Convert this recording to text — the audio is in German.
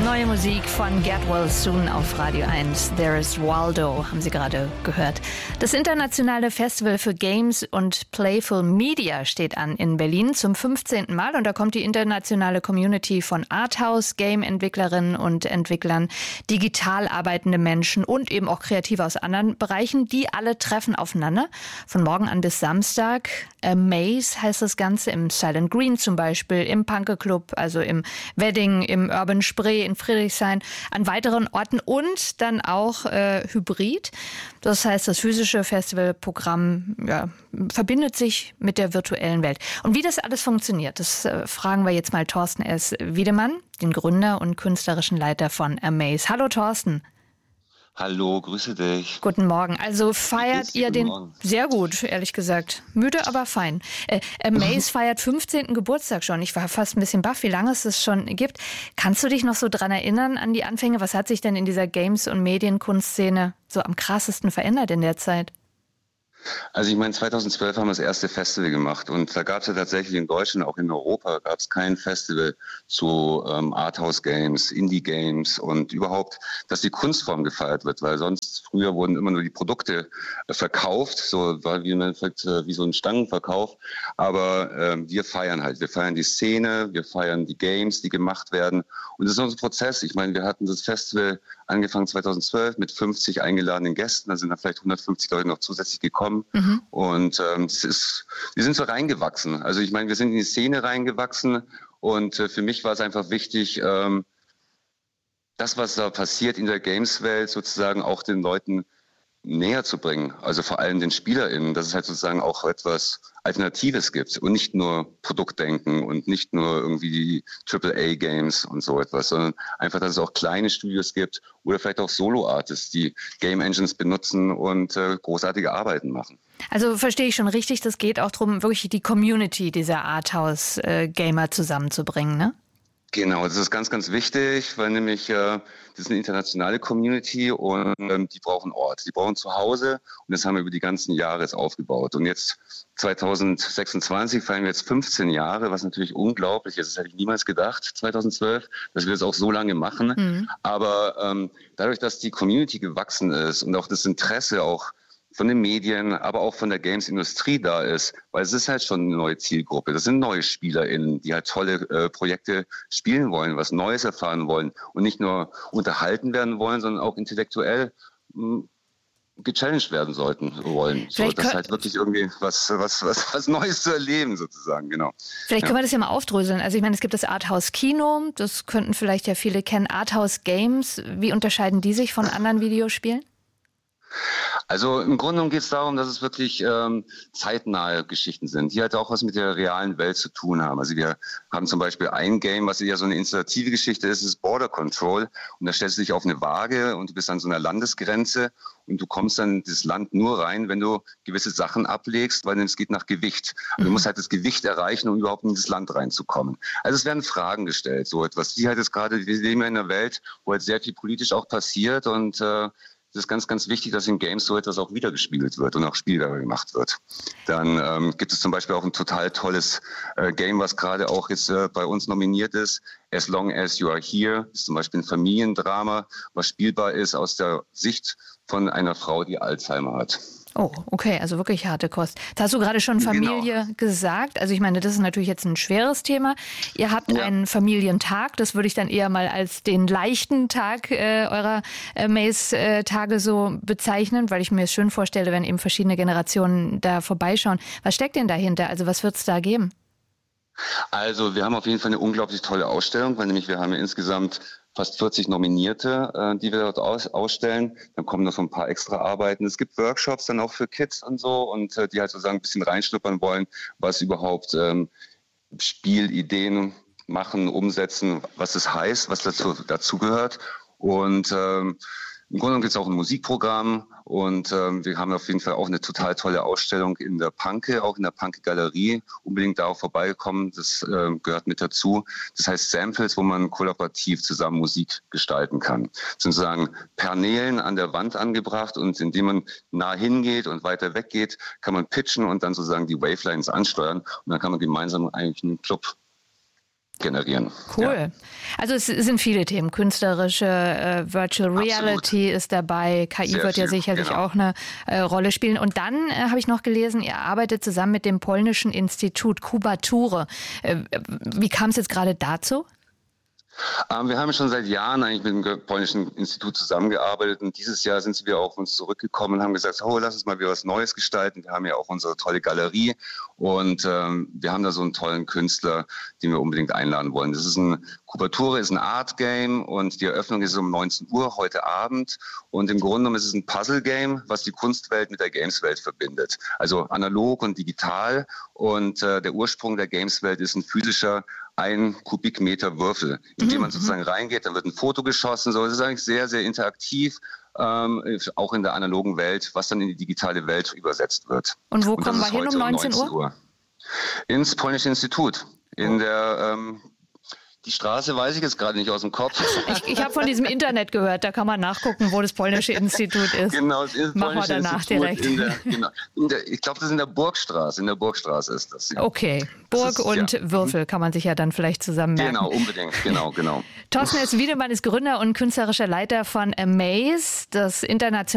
Neue Musik von Get Well Soon auf Radio 1. There is Waldo, haben Sie gerade gehört. Das internationale Festival für Games und Playful Media steht an in Berlin zum 15. Mal. Und da kommt die internationale Community von Arthouse-Game-Entwicklerinnen und Entwicklern, digital arbeitende Menschen und eben auch Kreative aus anderen Bereichen. Die alle treffen aufeinander. Von morgen an bis Samstag. Amaze heißt das Ganze im Silent Green zum Beispiel, im Punke Club, also im Wedding, im Urban Spree, in Friedrichshain, an weiteren Orten und dann auch hybrid. Das heißt, das physische Festivalprogramm verbindet sich mit der virtuellen Welt. Und wie das alles funktioniert, das fragen wir jetzt mal Thorsten S. Wiedemann, den Gründer und künstlerischen Leiter von Amaze. Hallo Thorsten. Hallo, grüße dich. Guten Morgen. Also feiert ihr den... Morgen. Sehr gut, ehrlich gesagt. Müde, aber fein. Amaze feiert 15. Geburtstag schon. Ich war fast ein bisschen baff, wie lange es das schon gibt. Kannst du dich noch so dran erinnern an die Anfänge? Was hat sich denn in dieser Games- und Medienkunstszene so am krassesten verändert in der Zeit? Also ich meine, 2012 haben wir das erste Festival gemacht und da gab es ja tatsächlich in Deutschland, auch in Europa, gab es kein Festival zu Arthouse-Games, Indie-Games und überhaupt, dass die Kunstform gefeiert wird, weil sonst früher wurden immer nur die Produkte verkauft, so war wie so ein Stangenverkauf, aber wir feiern die Szene, wir feiern die Games, die gemacht werden und das ist unser Prozess. Ich meine, wir hatten das Festival angefangen 2012 mit 50 eingeladenen Gästen, da sind dann vielleicht 150 Leute noch zusätzlich gekommen. Und wir sind so reingewachsen. Also ich meine, wir sind in die Szene reingewachsen und für mich war es einfach wichtig, das, was da passiert in der Games-Welt, sozusagen auch den Leuten näher zu bringen. Also vor allem den SpielerInnen, dass es halt sozusagen auch etwas Alternatives gibt und nicht nur Produktdenken und nicht nur irgendwie die AAA-Games und so etwas, sondern einfach, dass es auch kleine Studios gibt oder vielleicht auch Solo-Artists, die Game Engines benutzen und großartige Arbeiten machen. Also verstehe ich schon richtig, das geht auch darum, wirklich die Community dieser Arthouse-Gamer zusammenzubringen, ne? Genau, das ist ganz, ganz wichtig, weil nämlich das ist eine internationale Community und die brauchen Ort, die brauchen Zuhause und das haben wir über die ganzen Jahre jetzt aufgebaut. Und jetzt 2026 feiern wir jetzt 15 Jahre, was natürlich unglaublich ist. Das hätte ich niemals gedacht, 2012, dass wir das auch so lange machen. Mhm. Aber dadurch, dass die Community gewachsen ist und auch das Interesse auch von den Medien, aber auch von der Games-Industrie da ist, weil es ist halt schon eine neue Zielgruppe. Das sind neue SpielerInnen, die halt tolle Projekte spielen wollen, was Neues erfahren wollen und nicht nur unterhalten werden wollen, sondern auch intellektuell gechallenged werden wollen. So, das ist halt wirklich irgendwie was Neues zu erleben sozusagen, genau. Vielleicht können wir das ja mal aufdröseln. Also ich meine, es gibt das Arthouse-Kino, das könnten vielleicht ja viele kennen, Arthouse-Games. Wie unterscheiden die sich von anderen Videospielen? Also im Grunde genommen geht es darum, dass es wirklich zeitnahe Geschichten sind, die halt auch was mit der realen Welt zu tun haben. Also wir haben zum Beispiel ein Game, was eher so eine installative Geschichte ist Border Control. Und da stellst du dich auf eine Waage und du bist an so einer Landesgrenze und du kommst dann in das Land nur rein, wenn du gewisse Sachen ablegst, weil es geht nach Gewicht. Also du musst halt das Gewicht erreichen, um überhaupt in das Land reinzukommen. Also es werden Fragen gestellt, so etwas. Die halt jetzt gerade, wir leben ja in einer Welt, wo halt sehr viel politisch auch passiert und das ist ganz, ganz wichtig, dass in Games so etwas auch wiedergespiegelt wird und auch spielbar gemacht wird. Dann gibt es zum Beispiel auch ein total tolles Game, was gerade auch jetzt bei uns nominiert ist. As Long As You Are Here. Das ist zum Beispiel ein Familiendrama, was spielbar ist aus der Sicht von einer Frau, die Alzheimer hat. Oh, okay, also wirklich harte Kost. Da hast du gerade schon Familie gesagt. Also ich meine, das ist natürlich jetzt ein schweres Thema. Ihr habt einen Familientag, das würde ich dann eher mal als den leichten Tag eurer Amaze-Tage so bezeichnen, weil ich mir es schön vorstelle, wenn eben verschiedene Generationen da vorbeischauen. Was steckt denn dahinter? Also was wird es da geben? Also wir haben auf jeden Fall eine unglaublich tolle Ausstellung, weil nämlich wir haben ja insgesamt fast 40 Nominierte, die wir dort ausstellen. Dann kommen noch so ein paar extra Arbeiten. Es gibt Workshops dann auch für Kids und so und die halt sozusagen ein bisschen reinschnuppern wollen, was überhaupt Spielideen machen, umsetzen, was es heißt, was dazu gehört. Und im Grunde gibt es auch ein Musikprogramm und wir haben auf jeden Fall auch eine total tolle Ausstellung in der Punke, auch in der Punke-Galerie. Unbedingt da auch vorbeikommen, das gehört mit dazu. Das heißt Samples, wo man kollaborativ zusammen Musik gestalten kann. Sozusagen Paneelen an der Wand angebracht und indem man nah hingeht und weiter weggeht, kann man pitchen und dann sozusagen die Wavelines ansteuern und dann kann man gemeinsam eigentlich einen Club generieren. Cool. Ja. Also es sind viele Themen. Künstlerische Virtual Reality ist dabei. KI Sehr wird ja viel, sicherlich genau. auch eine Rolle spielen. Und dann habe ich noch gelesen, ihr arbeitet zusammen mit dem polnischen Institut Kubature. Wie kam es jetzt gerade dazu? Wir haben schon seit Jahren eigentlich mit dem polnischen Institut zusammengearbeitet und dieses Jahr sind wir auf uns zurückgekommen und haben gesagt, lass uns mal wieder was Neues gestalten. Wir haben ja auch unsere tolle Galerie und wir haben da so einen tollen Künstler, den wir unbedingt einladen wollen. Kubature ist ein Art Game und die Eröffnung ist um 19 Uhr heute Abend und im Grunde genommen ist es ein Puzzle Game, was die Kunstwelt mit der Gameswelt verbindet. Also analog und digital und der Ursprung der Gameswelt ist ein physischer 1 Kubikmeter Würfel, in den man sozusagen reingeht, da wird ein Foto geschossen, so. Das ist eigentlich sehr, sehr interaktiv, auch in der analogen Welt, was dann in die digitale Welt übersetzt wird. Und wo kommen wir hin um 19 Uhr? Ins polnische Institut, in der die Straße weiß ich jetzt gerade nicht aus dem Kopf. Ich habe von diesem Internet gehört, da kann man nachgucken, wo das polnische Institut ist. Genau, das ist Machen wir danach direkt. Ich glaube, das ist in der Burgstraße. In der Burgstraße ist das. Ja. Okay, Burg und Würfel kann man sich ja dann vielleicht zusammen merken. Genau, unbedingt, genau. Thorsten S. Wiedemann ist Gründer und künstlerischer Leiter von Amaze, das internationale